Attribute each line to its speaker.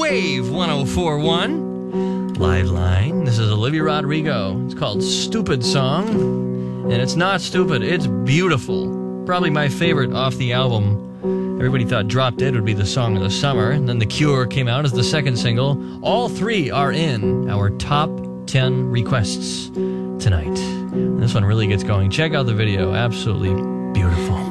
Speaker 1: Wave 1041 Live Line. This is Olivia Rodrigo. It's called Stupid Song. And it's not stupid, it's beautiful. Probably my favorite off the album. Everybody thought Drop Dead would be the song of the summer. And then The Cure came out as the second single. All three are in our top 10 requests tonight. And this one really gets going. Check out the video. Absolutely beautiful.